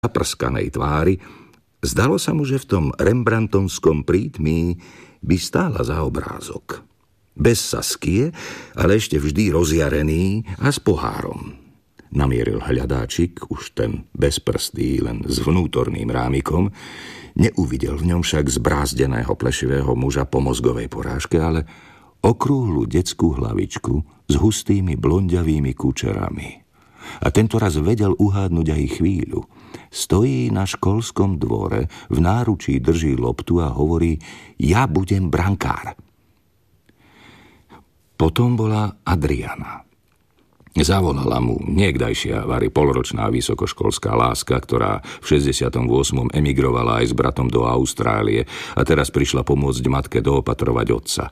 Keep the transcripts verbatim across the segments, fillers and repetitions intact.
zaprskanej tvári, zdalo sa mu, že v tom rembrandtovskom prítmí by stála za obrázok. Bez saskie, ale ešte vždy rozjarený a s pohárom. Namieril hľadáčik, už ten bezprstý, len s vnútorným rámikom, neuvidel v ňom však zbrázdeného plešivého muža po mozgovej porážke, ale okrúhlu detskú hlavičku s hustými blonďavými kučerami. A tento raz vedel uhádnuť aj chvíľu. Stojí na školskom dvore, v náručí drží loptu a hovorí: ja budem brankár. Potom bola Adriana. Zavolala mu niekdajšia vari polročná vysokoškolská láska, ktorá v šesťdesiatom ôsmom emigrovala aj s bratom do Austrálie a teraz prišla pomôcť matke doopatrovať otca.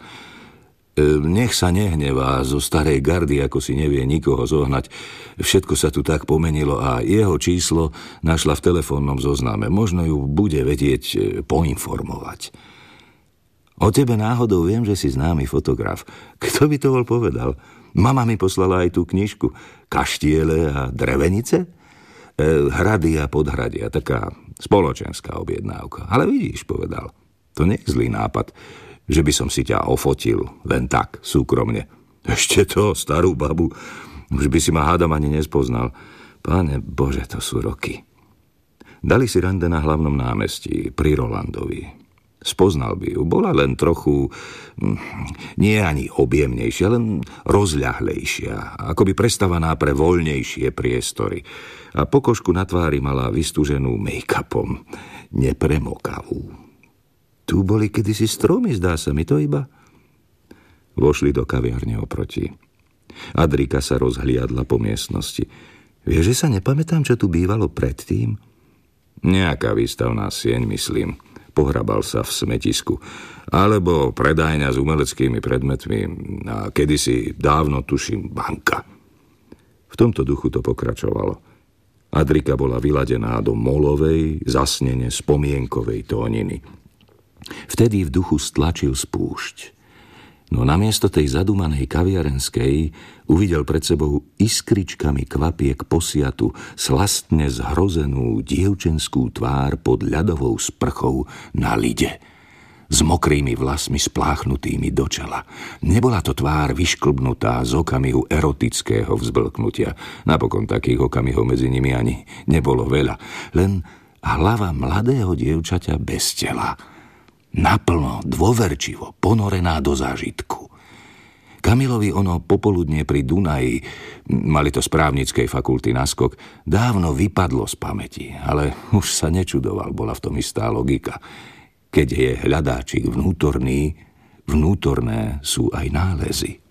Nech sa nehnevá, zo starej gardy, ako si nevie nikoho zohnať. Všetko sa tu tak pomenilo a jeho číslo našla v telefónnom zozname. Možno ju bude vedieť poinformovať. O tebe náhodou viem, že si známy fotograf. Kto by to bol povedal? Mama mi poslala aj tú knižku Kaštiele a drevenice? E, hrady a podhradia, taká spoločenská objednávka. Ale vidíš, povedal, to nie je zlý nápad, že by som si ťa ofotil len tak, súkromne. Ešte to, starú babu, už by si ma hádam ani nespoznal. Páne Bože, to sú roky. Dali si rande na hlavnom námestí, pri Rolandovi. Spoznal by ju, bola len trochu, nie ani objemnejšia, len rozľahlejšia, akoby prestavaná pre voľnejšie priestory. A pokožku na tvári mala vystúženú make-upom, nepremokavú. Tu boli kedysi stromy, zdá sa mi to iba. Vošli do kaviarne oproti. Adrika sa rozhliadla po miestnosti. Vieš, že sa nepamätám, čo tu bývalo predtým? Nejaká výstavná sieň, myslím. Pohrabal sa v smetisku. Alebo predajňa s umeleckými predmetmi. A kedysi dávno, tuším, banka. V tomto duchu to pokračovalo. Adrika bola vyladená do molovej, zasnene spomienkovej tóniny. Vtedy v duchu stlačil spúšť. No namiesto tej zadumanej kaviarenskej uvidel pred sebou iskričkami kvapiek posiatu, slastne zhrozenú dievčenskú tvár pod ľadovou sprchou na lide, s mokrými vlasmi spláchnutými do čela. Nebola to tvár vyšklbnutá z okamihu erotického vzblknutia. Napokon takých okamihov medzi nimi ani nebolo veľa. Len hlava mladého dievčaťa bez tela, naplno, dôverčivo, ponorená do zážitku. Kamilovi ono popoludne pri Dunaji, mali to z právnickej fakulty naskok, dávno vypadlo z pamäti, ale už sa nečudoval, bola v tom istá logika. Keď je hľadáčik vnútorný, vnútorné sú aj nálezy.